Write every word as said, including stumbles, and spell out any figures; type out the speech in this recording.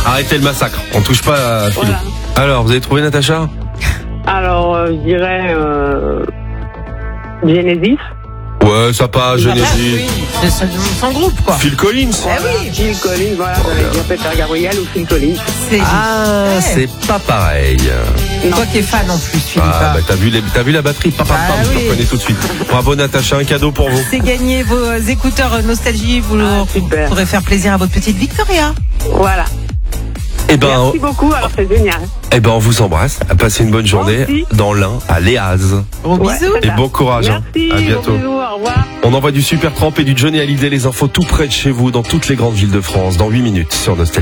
Arrêtez le massacre, on touche pas à Philou. Voilà. Alors, vous avez trouvé Natacha? Alors, euh, je dirais euh, Genesis. Ouais, ça passe, Genesis. C'est son, son groupe, quoi. Phil Collins. Eh oui. Phil Collins, voilà, j'allais dire Peter Gabriel ou Phil Collins. C'est Ah, ouais. c'est pas pareil. Toi qui es fan en plus, Philippe. Ah, bah t'as vu, les, t'as vu la batterie, pam, pam, Ah pam, je oui. reconnais tout de suite. Bravo Natacha, un cadeau pour vous. C'est gagné vos écouteurs Nostalgie. Vous Ah, super. pourrez faire plaisir à votre petite Victoria. Voilà. Eh ben, Merci beaucoup, alors c'est génial. eh ben, on vous embrasse. Passez une bonne journée aussi. dans l'Ain, à Léaz. Gros Ouais, bisous. c'est Et ça. bon courage. hein. Merci, À bientôt. gros bisous, au revoir. On envoie du Super Tramp et du Johnny Hallyday, les infos tout près de chez vous, dans toutes les grandes villes de France, dans huit minutes sur Nostalgie.